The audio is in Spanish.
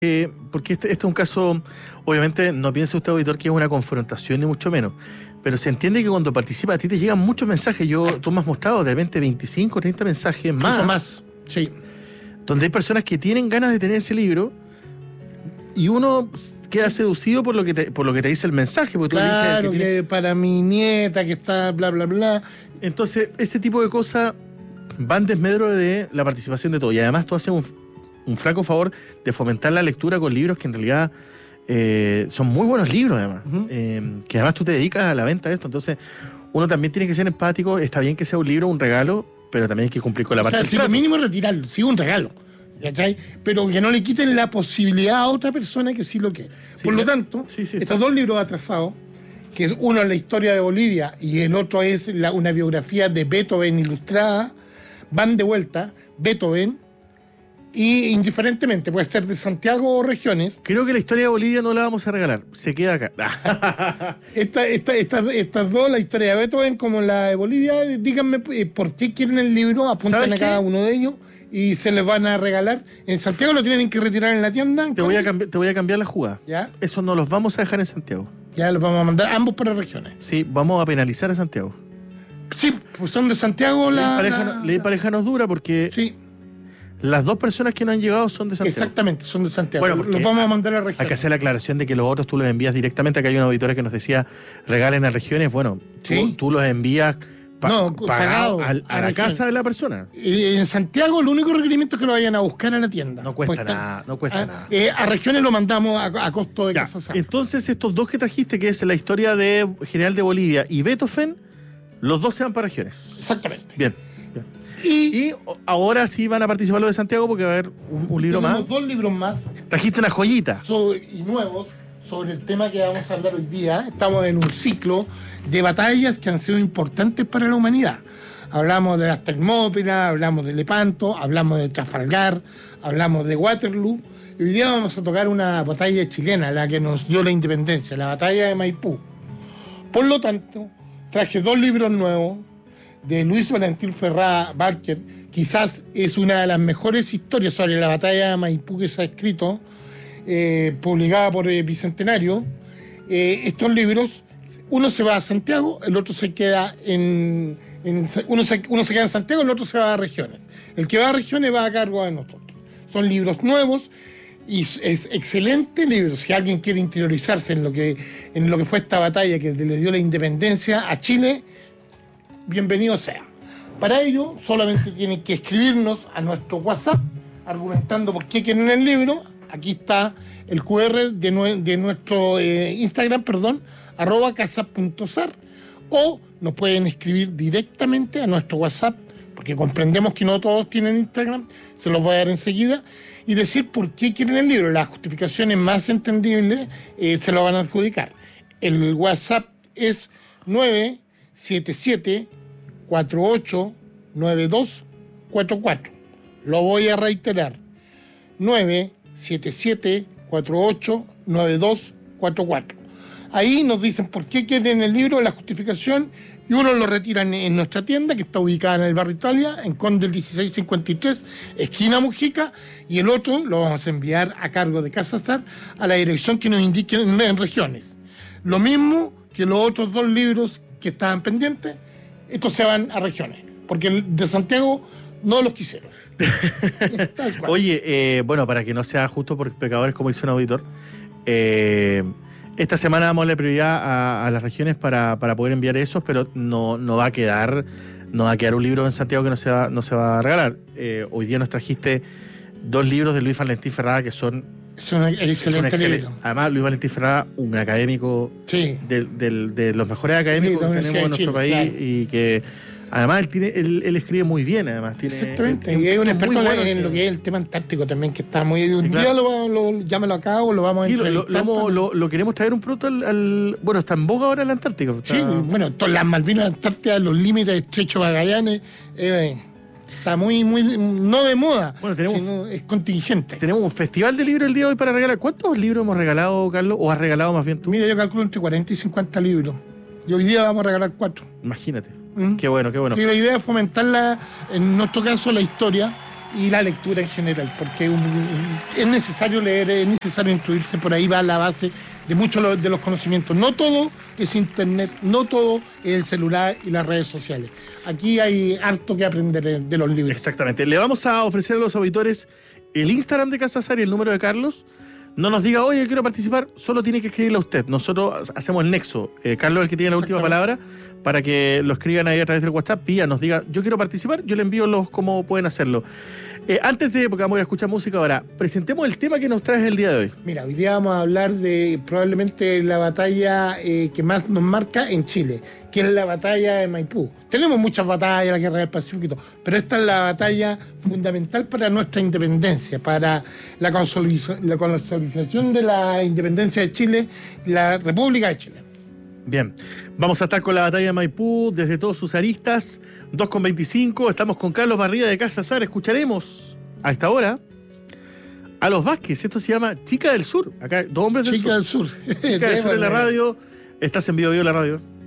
porque este es un caso, obviamente no piense usted, auditor, que es una confrontación ni mucho menos, pero se entiende que cuando participa a ti te llegan muchos mensajes. Tú me has mostrado de repente 25, 30 mensajes más. Eso más, sí. Donde hay personas que tienen ganas de tener ese libro y uno queda seducido por lo que te dice el mensaje. Porque Claro, tú que para mi nieta que está bla, bla, bla. Entonces, ese tipo de cosas van desmedro de la participación de todo. Y además tú haces un flaco favor de fomentar la lectura con libros que en realidad son muy buenos libros, además. Que además tú te dedicas a la venta de esto. Entonces, uno también tiene que ser empático. Está bien que sea un libro, un regalo, pero también hay que cumplir con la parte del Si lo mínimo es retirarlo, sí, un regalo. ¿Cachai? Pero que no le quiten la posibilidad a otra persona que sí lo quiere. Sí, Por lo tanto, estos dos libros atrasados, que es uno es la historia de Bolivia y el otro es una biografía de Beethoven ilustrada, van de vuelta, Beethoven, y indiferentemente, puede ser de Santiago o regiones. Creo que la historia de Bolivia no la vamos a regalar, se queda acá. Estas dos, la historia de Beethoven como la de Bolivia, díganme por qué quieren el libro, apuntan a cada uno de ellos y se les van a regalar. En Santiago lo tienen que retirar en la tienda. Te voy a cambiar la jugada. ¿Ya? Eso no los vamos a dejar en Santiago. Ya los vamos a mandar ambos para regiones. Sí, vamos a penalizar a Santiago. Sí, pues son de Santiago Ley pareja nos dura porque sí. Las dos personas que no han llegado son de Santiago. Exactamente, son de Santiago. Bueno, los vamos a mandar a regiones. Hay que hacer la aclaración de que los otros tú los envías directamente. Acá hay una auditora que nos decía regalen a regiones. Bueno, ¿sí? tú los envías pagado a la casa de la persona. En Santiago, lo único requerimiento es que lo vayan a buscar a la tienda. No cuesta nada. A regiones lo mandamos a costo de Casa Santa. Entonces, estos dos que trajiste, que es la historia de General de Bolivia y Beethoven, los dos se van para regiones. Exactamente. Bien. Y ahora sí van a participar los de Santiago porque va a haber un libro más. Tenemos dos libros más. Trajiste una joyita. Y nuevos sobre el tema que vamos a hablar hoy día. Estamos en un ciclo de batallas que han sido importantes para la humanidad. Hablamos de las Termópilas, hablamos de Lepanto, hablamos de Trafalgar, hablamos de Waterloo. Y hoy día vamos a tocar una batalla chilena, la que nos dio la independencia, la batalla de Maipú. Por lo tanto, traje dos libros nuevos de Luis Valentín Ferrá Barker. Quizás es una de las mejores historias sobre la batalla de Maipú que se ha escrito, publicada por Bicentenario. Estos libros, uno se va a Santiago, el otro se queda uno se queda en Santiago, el otro se va a regiones. El que va a regiones va a cargo de nosotros. Son libros nuevos y es excelente libro. Si alguien quiere interiorizarse en lo que fue esta batalla que le dio la independencia a Chile, bienvenido sea. Para ello, solamente tienen que escribirnos a nuestro WhatsApp argumentando por qué quieren el libro. Aquí está el QR de nuestro Instagram, @casa.sar, o nos pueden escribir directamente a nuestro WhatsApp, porque comprendemos que no todos tienen Instagram, se los voy a dar enseguida, y decir por qué quieren el libro. Las justificaciones más entendibles se lo van a adjudicar. El WhatsApp es 977-489244. Lo voy a reiterar. 977-489244. Ahí nos dicen por qué quieren el libro, la justificación, y uno lo retiran en nuestra tienda, que está ubicada en el barrio Italia, en Conde del 1653, esquina Mujica, y el otro lo vamos a enviar a cargo de Casa Sar a la dirección que nos indiquen en regiones. Lo mismo que los otros dos libros que estaban pendientes, estos se van a regiones, porque de Santiago no los quisieron. Oye, bueno, para que no sea justo por pecadores, como dice un auditor, esta semana vamos a darle prioridad a las regiones para poder enviar esos, pero no va a quedar un libro en Santiago que no se va a regalar. Hoy día nos trajiste dos libros de Luis Valentín Ferrá que son excelente libro. Además, Luis Valentín Ferrá, un académico de los mejores académicos que tenemos en nuestro país, claro. Y que además él escribe muy bien, además. Exactamente, y es un experto en lo que es el tema antártico también, que está muy... Un día llámalo acá o lo vamos a entrevistar. Lo queremos traer un pronto bueno, está en boga ahora el Antártico. Sí, bueno, todas las Malvinas, Antártida, los límites, Estrecho Magallanes... está muy, no de moda, sino es contingente. Tenemos un festival de libros el día de hoy para regalar. ¿Cuántos libros hemos regalado, Carlos? ¿O has regalado más bien tú? Mira, yo calculo entre 40 y 50 libros. Y hoy día vamos a regalar 4. Imagínate. Qué bueno. Y la idea es fomentarla, en nuestro caso, la historia, y la lectura en general, porque es necesario leer, es necesario instruirse, por ahí va la base de muchos de los conocimientos. No todo es internet, no todo es el celular y las redes sociales. Aquí hay harto que aprender de los libros. Exactamente. Le vamos a ofrecer a los auditores el Instagram de Casa Azar y el número de Carlos. No nos diga, oye, quiero participar, solo tiene que escribirle a usted. Nosotros hacemos el nexo. Carlos es el que tiene la última palabra para que lo escriban ahí a través del WhatsApp y nos diga, yo quiero participar, yo le envío cómo pueden hacerlo. Antes de, porque vamos a ir a escuchar música ahora, presentemos el tema que nos traes el día de hoy. Mira, hoy día vamos a hablar de probablemente la batalla que más nos marca en Chile, que es la batalla de Maipú. Tenemos muchas batallas, la Guerra del Pacífico y todo, pero esta es la batalla fundamental para nuestra independencia, para la consolidación de la independencia de Chile, la República de Chile. Bien, vamos a estar con la batalla de Maipú desde todos sus aristas, 2:25, estamos con Carlos Barría de Casa Azar, escucharemos a esta hora a los Vázquez, esto se llama Chica del Sur, acá, dos hombres del Chica Sur. del Sur. Chica del Sur en la radio, estás en Vivo la radio.